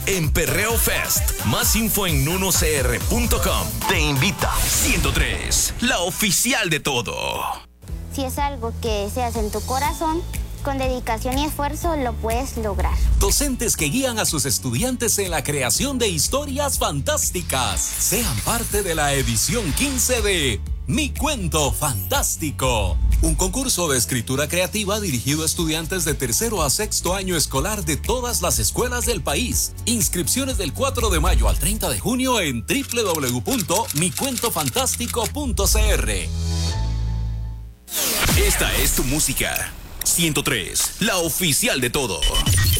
en Perreo Fest. Más info en nunocr.com. Te invita. 103, la oficial de todo. Si es algo que deseas en tu corazón, con dedicación y esfuerzo lo puedes lograr. Docentes que guían a sus estudiantes en la creación de historias fantásticas. Sean parte de la edición 15 de Mi Cuento Fantástico. Un concurso de escritura creativa dirigido a estudiantes de tercero a sexto año escolar de todas las escuelas del país. Inscripciones del 4 de mayo al 30 de junio en www.micuentofantástico.cr. Esta es tu música. 103, la oficial de todo.